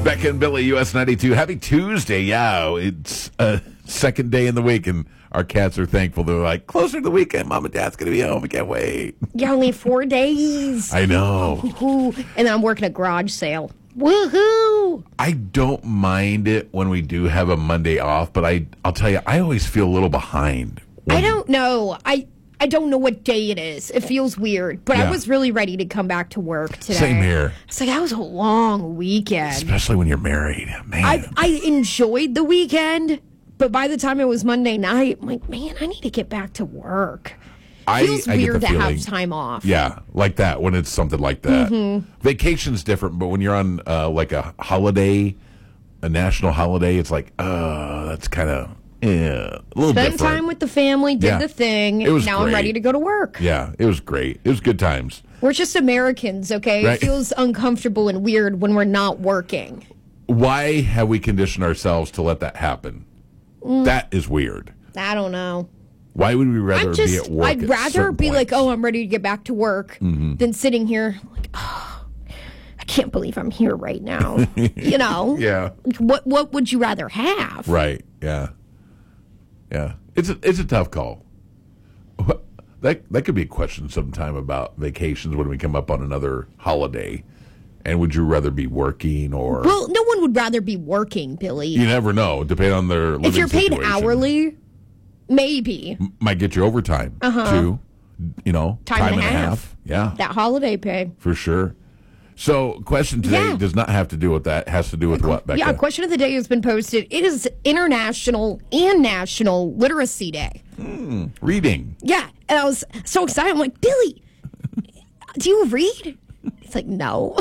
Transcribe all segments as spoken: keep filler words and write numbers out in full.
Becca and Billy, U S ninety-two. Happy Tuesday. Yeah, it's a second day in the week, and our cats are thankful. They're like, closer to the weekend, Mom and Dad's going to be home. I can't wait. Yeah, only four days. I know. Woo-hoo. And then I'm working a garage sale. Woohoo! I don't mind it when we do have a Monday off, but I, I'll tell you, I always feel a little behind. when- I don't know. I I don't know what day it is. It feels weird. But Yeah. I was really ready to come back to work today. Same here. It's like, that was a long weekend. Especially when you're married. Man. I I enjoyed the weekend, but by the time it was Monday night, I'm like, man, I need to get back to work. I, Feels I get weird the to feeling- have time off. Yeah, like that, when it's something like that. Mm-hmm. Vacation's different, but when you're on uh, like a holiday, a national holiday, it's like, uh, that's kind of yeah, a little Spent different. time with the family, did Yeah. the thing. It was now I'm great. ready to go to work. Yeah, it was great. It was good times. We're just Americans, okay? Right. It feels uncomfortable and weird when we're not working. Why have we conditioned ourselves to let that happen? Mm. That is weird. I don't know. Why would we rather I'm just, be at work? I'd at rather certain be like, points? oh, I'm ready to get back to work Mm-hmm. than sitting here like, oh, I can't believe I'm here right now. You know? Yeah. What What would you rather have? Right. Yeah. Yeah. It's a, it's a tough call. What- That that could be a question sometime about vacations when we come up on another holiday. And would you rather be working or Well, no one would rather be working, Billy. you never know, depending on their living if you're paid situation. hourly, maybe Might get you overtime too. You know, Uh-huh. Time and a half. Yeah, that holiday pay. for sure. So, question today Yeah. does not have to do with that. It has to do with what, Becca? Yeah, question of the day has been posted. It is International and National Literacy Day. Reading. Yeah, and I was so excited. I'm like, Billy, do you read? He's like, no.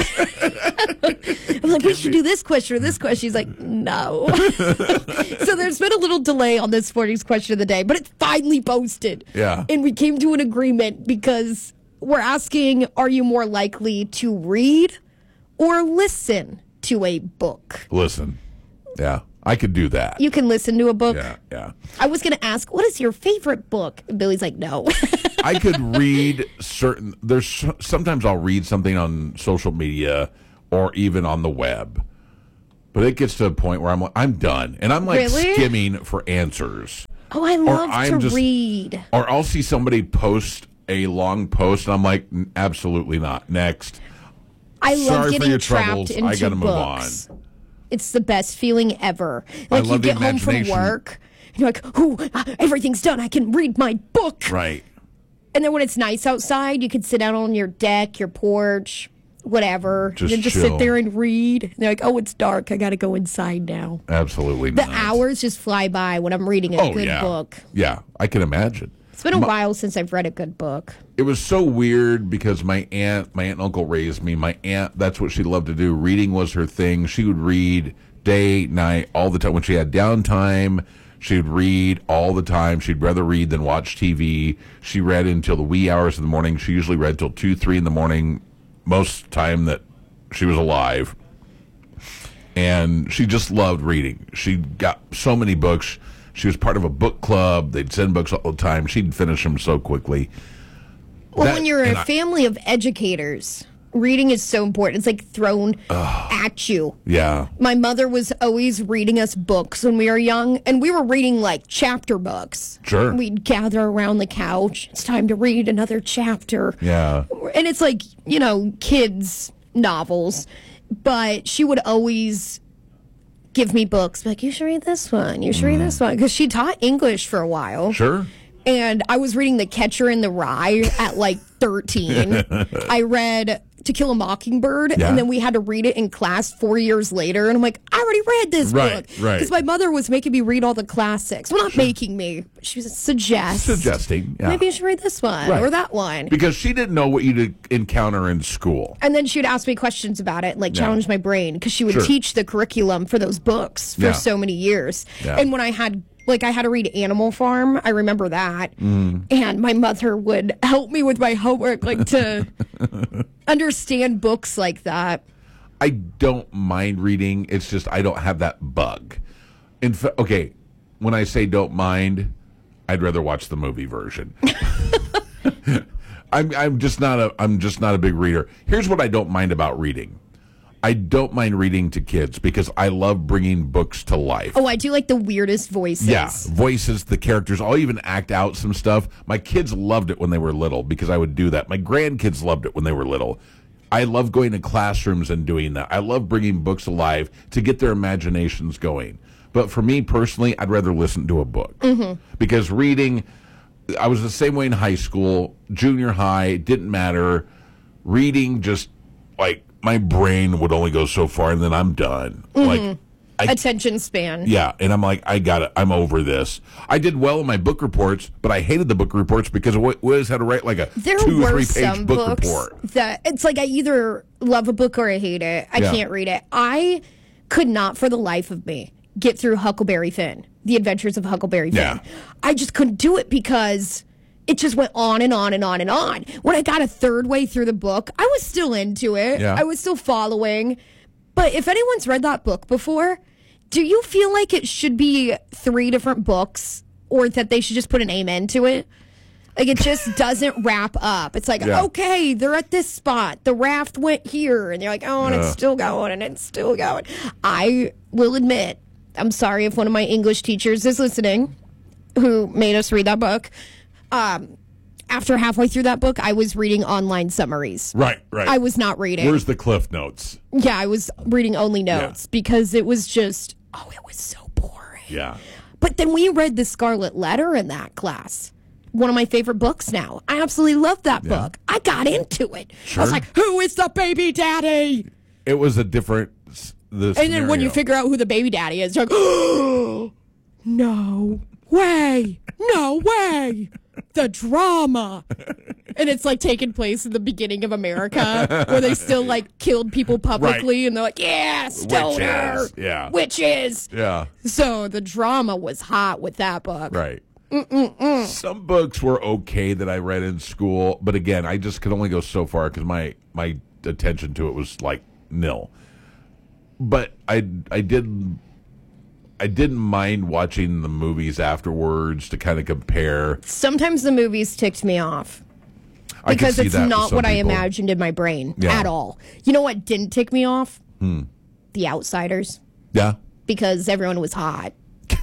I was like, we should do this question or this question. He's like, no. So there's been a little delay on this morning's question of the day, but it's finally posted. Yeah. And we came to an agreement because we're asking, are you more likely to read or listen to a book? Listen. Yeah, I could do that. You can listen to a book. yeah, yeah. I was going to ask, what is your favorite book? And Billy's like, no. I could read certain. There's sometimes I'll read something on social media or even on the web, but it gets to a point where I'm like, I'm done, and I'm like Really? skimming for answers. Oh, I love I'm to just- read. Or I'll see somebody post a long post, and I'm like, "N- absolutely not. Next. I Sorry love for getting your trapped troubles. into I gotta move books. It's the best feeling ever. Like you love the get home from imagination. work, and you're like, "Ooh, ah, everything's done. I can read my book." Right. And then when it's nice outside, you can sit out on your deck, your porch, whatever. Just and just chill. sit there and read. And they're like, "Oh, it's dark. I got to go inside now." Absolutely The not. hours just fly by when I'm reading a Oh, good yeah. book. Yeah, I can imagine. It's been a while since I've read a good book. It was so weird because my aunt, my aunt and uncle raised me. My aunt, that's what she loved to do. Reading was her thing. She would read day, night, all the time. When she had downtime, she would read all the time. She'd rather read than watch T V. She read until the wee hours of the morning. She usually read till two, three in the morning, most time that she was alive. And she just loved reading. She got so many books. She was part of a book club. They'd send books all the time. She'd finish them so quickly. Well, That- when you're a and I- family of educators, reading is so important. It's like thrown at you. Yeah. My mother was always reading us books when we were young, and we were reading like chapter books. Sure. We'd gather around the couch. It's time to read another chapter. Yeah. And it's like, you know, kids' novels. But she would always give me books. Like, you should read this one. You should read this one. Because she taught English for a while. Sure. And I was reading The Catcher in the Rye at like thirteen. I read To Kill a Mockingbird, Yeah. and then we had to read it in class four years later. And I'm like, I already read this Right, book. right. Because my mother was making me read all the classics. Well, not making me, but she was suggest. Suggesting. Yeah. Maybe you should read this one Right. or that one. Because she didn't know what you'd encounter in school. And then she would ask me questions about it and like Yeah. challenge my brain because she would Sure. teach the curriculum for those books for Yeah. so many years. Yeah. And when I had like I had to read Animal Farm, I remember that. Mm. And my mother would help me with my homework like to understand books like that. I don't mind reading. It's just I don't have that bug. In fa- okay, when I say don't mind, I'd rather watch the movie version. I'm I'm just not a I'm just not a big reader. Here's what I don't mind about reading. I don't mind reading to kids because I love bringing books to life. Oh, I do like the weirdest voices. Yeah, voices, the characters. I'll even act out some stuff. My kids loved it when they were little because I would do that. My grandkids loved it when they were little. I love going to classrooms and doing that. I love bringing books alive to get their imaginations going. But for me personally, I'd rather listen to a book. Mm-hmm. Because reading, I was the same way in high school, junior high, didn't matter. Reading just, like, my brain would only go so far, and then I'm done. Mm-hmm. Like I, attention span. Yeah, and I'm like, I got it. I'm over this. I did well in my book reports, but I hated the book reports because I always had to write like a there two or were three page some book books report. That it's like I either love a book or I hate it. I Yeah. can't read it. I could not, for the life of me, get through Huckleberry Finn, The Adventures of Huckleberry Finn. Yeah. I just couldn't do it because it just went on and on and on and on. When I got a third way through the book, I was still into it. Yeah. I was still following. But if anyone's read that book before, do you feel like it should be three different books or that they should just put an amen to it? Like, it just doesn't wrap up. It's like, Yeah. okay, they're at this spot. The raft went here. And they're like, oh, and Yeah. it's still going, and it's still going. I will admit, I'm sorry if one of my English teachers is listening who made us read that book. Um, after halfway through that book, I was reading online summaries. Right, right. I was not reading. Where's the Cliff Notes? Yeah, I was reading only notes Yeah. because it was just, oh, it was so boring. Yeah. But then we read The Scarlet Letter in that class. One of my favorite books now. I absolutely love that Yeah. book. I got into it. Sure. I was like, who is the baby daddy? It was a different. s- The And then when you scenario. figure out who the baby daddy is, you're like, oh, no way. No way. The drama. And it's like taking place in the beginning of America where they still like killed people publicly Right. and they're like, yeah, stoner. Witches, yeah. Witches. Yeah. So the drama was hot with that book. Right. Mm-mm-mm. Some books were okay that I read in school, but again, I just could only go so far because my my attention to it was like nil. But I I did I didn't mind watching the movies afterwards to kind of compare. Sometimes the movies ticked me off I could because see it's that with not some what I people. imagined in my brain Yeah. at all. You know what didn't tick me off? Hmm. The Outsiders. Yeah, Because everyone was hot.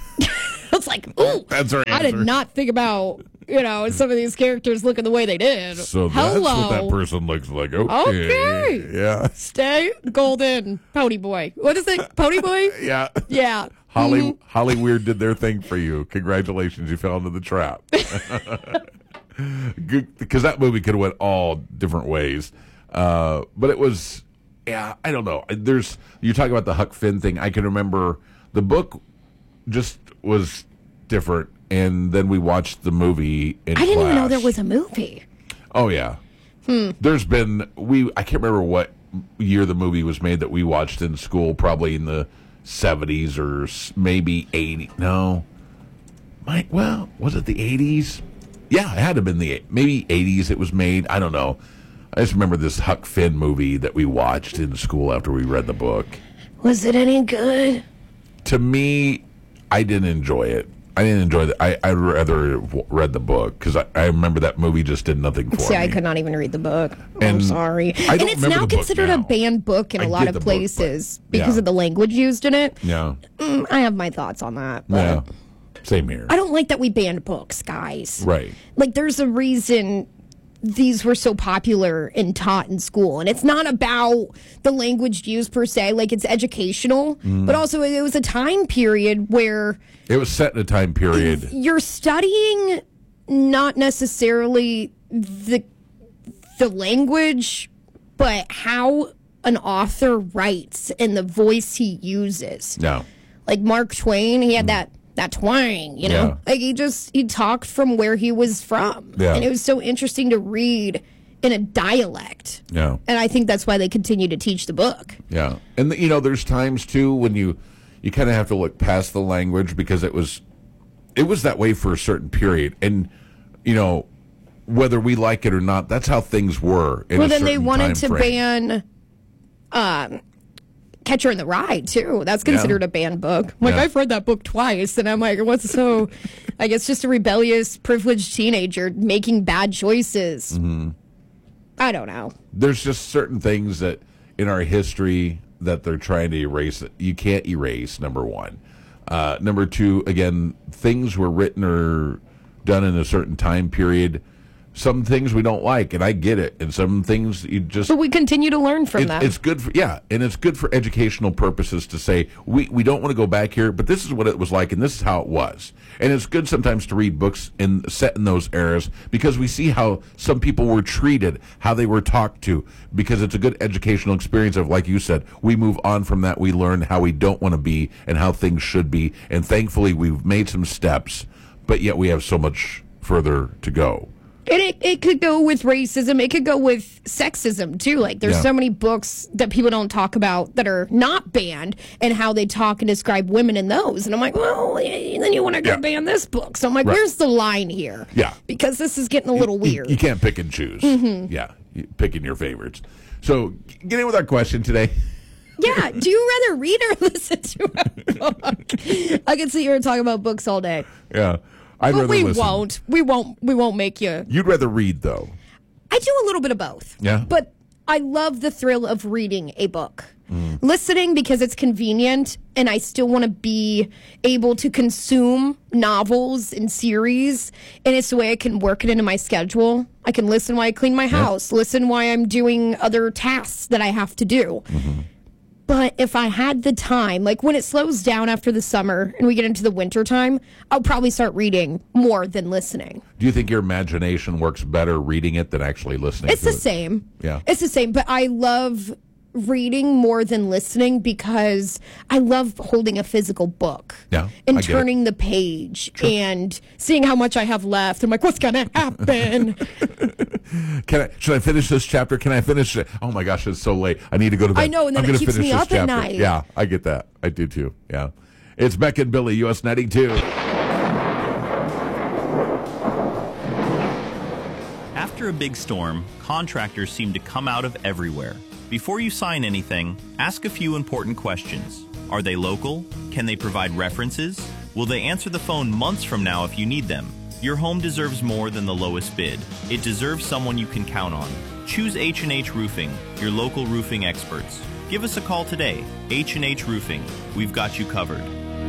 I was like, ooh, that's our I did answer. not think about, you know, some of these characters looking the way they did. So that's Hello. what that person looks like. Okay. Okay. Yeah. Stay golden. Pony boy. What is it? Pony boy? Yeah. Yeah. Holly Mhm. Holly Weird did their thing for you. Congratulations, you fell into the trap. Because that movie could have went all different ways. Uh, but it was, yeah, I don't know. There's you talk about the Huck Finn thing. I can remember the book just was different, and then we watched the movie in I didn't even know class. there was a movie. Oh yeah. Hmm. There's been we I can't remember what year the movie was made that we watched in school, probably in the seventies or s- maybe eighty. No. My well, was it the eighties? Yeah, it had to have been the maybe eighties it was made. I don't know. I just remember this Huck Finn movie that we watched in school after we read the book. Was it any good? To me, I didn't enjoy it. I didn't enjoy it. I I rather have read the book because I, I remember that movie just did nothing for See, me. I could not even read the book. I'm And sorry. I and don't it's remember now the book considered now. a banned book in a I lot get of the book, but- places because yeah. of the language used in it. Yeah. Mm, I have my thoughts on that. But Yeah. Same here. I don't like that we banned books, guys. Right. Like, there's a reason these were so popular and taught in school. And it's not about the language used per se, like it's educational, Mm. but also it was a time period where It was set in a time period. you're studying not necessarily the the language, but how an author writes and the voice he uses. No. Like Mark Twain, he had that that twang, you know? Yeah. Like he just he talked from where he was from. Yeah. And it was so interesting to read in a dialect. Yeah. And I think that's why they continue to teach the book. Yeah. And, you know, there's times, too, when you, you kind of have to look past the language because it was, it was that way for a certain period. And, you know, whether we like it or not, that's how things were in Well, a then they certain wanted time to frame. ban um, Catcher in the Rye, too. That's considered Yeah. a banned book. Like, Yeah. I've read that book twice, and I'm like, what's so... like, it's just a rebellious, privileged teenager making bad choices. Mm-hmm. I don't know. There's just certain things that in our history that they're trying to erase it. You can't erase, number one. Uh, number two, again, things were written or done in a certain time period. Some things we don't like, and I get it. And some things you just... But we continue to learn from it, that. It's good for, yeah, and it's good for educational purposes to say, we, we don't want to go back here, but this is what it was like, and this is how it was. And it's good sometimes to read books in, set in those eras, because we see how some people were treated, how they were talked to, because it's a good educational experience of, like you said, we move on from that, we learn how we don't want to be and how things should be, and thankfully we've made some steps, but yet we have so much further to go. And it, it could go with racism. It could go with sexism, too. Like, there's Yeah. so many books that people don't talk about that are not banned and how they talk and describe women in those. And I'm like, well, then you want to go Yeah. ban this book. So I'm like, Right. where's the line here? Yeah. Because this is getting a little You- weird. You can't pick and choose. Mm-hmm. Yeah, you- picking your favorites. So, get in with our question today. Yeah. Do you rather read or listen to a book? I can sit here and talk about books all day. Yeah, I'd But rather we listen. won't. We won't. We won't make you. You'd rather read, though. I do a little bit of both. Yeah. But I love the thrill of reading a book. Mm. Listening because it's convenient and I still want to be able to consume novels and series, and it's the way I can work it into my schedule. I can listen while I clean my house, listen while I'm doing other tasks that I have to do. Mm-hmm. But if I had the time, like when it slows down after the summer and we get into the winter time, I'll probably start reading more than listening. Do you think your imagination works better reading it than actually listening It's to the it? same. Yeah. It's the same, but I love reading more than listening because I love holding a physical book. Yeah, And I get it. turning the page and seeing how much I have left. I'm like, what's going to happen? Can I, should I finish this chapter? Can I finish it? Oh my gosh, it's so late. I need to go to bed. I know, and then I'm it gonna keeps finish me this up at chapter. night. Yeah, I get that. I do too. Yeah. It's Beck and Billy, U S ninety-two. After a big storm, contractors seem to come out of everywhere. Before you sign anything, ask a few important questions. Are they local? Can they provide references? Will they answer the phone months from now if you need them? Your home deserves more than the lowest bid. It deserves someone you can count on. Choose H and H Roofing, your local roofing experts. Give us a call today. H and H Roofing. We've got you covered.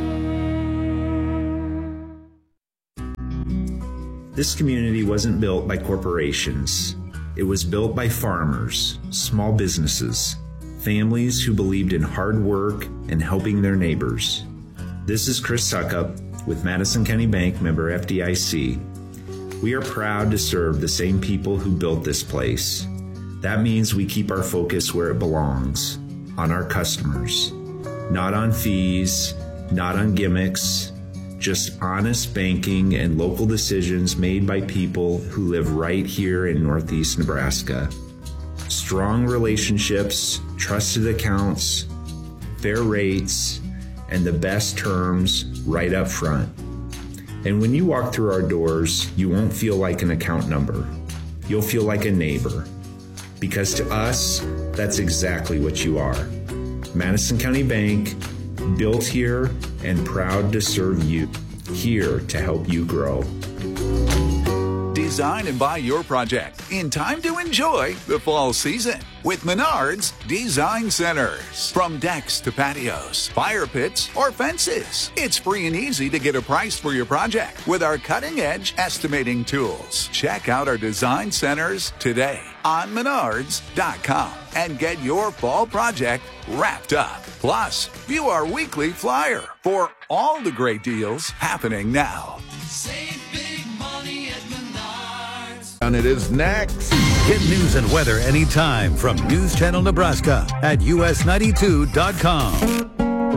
This community wasn't built by corporations. It was built by farmers, small businesses, families who believed in hard work and helping their neighbors. This is Chris Suckup with Madison County Bank, member F D I C. We are proud to serve the same people who built this place. That means we keep our focus where it belongs, on our customers. Not on fees, not on gimmicks, just honest banking and local decisions made by people who live right here in Northeast Nebraska. Strong relationships, trusted accounts, fair rates, and the best terms right up front. And when you walk through our doors, you won't feel like an account number. You'll feel like a neighbor. Because to us, that's exactly what you are. Madison County Bank, built here and proud to serve you, here to help you grow. Design and buy your project in time to enjoy the fall season with Menards Design Centers. From decks to patios, fire pits, or fences, it's free and easy to get a price for your project with our cutting-edge estimating tools. Check out our design centers today on menards dot com and get your fall project wrapped up. Plus, view our weekly flyer for all the great deals happening now. Save big money at Menards. And it is next. Get news and weather anytime from News Channel Nebraska at U S ninety-two dot com.